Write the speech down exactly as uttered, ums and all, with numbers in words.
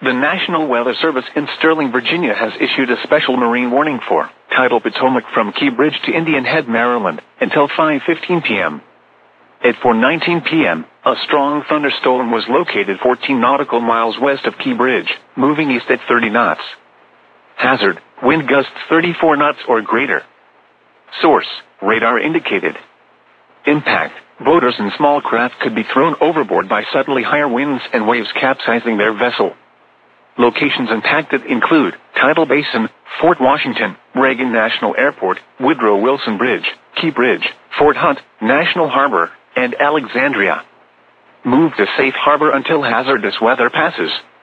The National Weather Service in Sterling, Virginia has issued a special marine warning for tidal Potomac from Key Bridge to Indian Head, Maryland, until five fifteen p.m. At four nineteen p.m., a strong thunderstorm was located fourteen nautical miles west of Key Bridge, moving east at thirty knots. Hazard, wind gusts thirty-four knots or greater. Source, radar indicated. Impact, boaters and small craft could be thrown overboard by suddenly higher winds and waves capsizing their vessel. Locations impacted include Tidal Basin, Fort Washington, Reagan National Airport, Woodrow Wilson Bridge, Key Bridge, Fort Hunt, National Harbor, and Alexandria. Move to safe harbor until hazardous weather passes.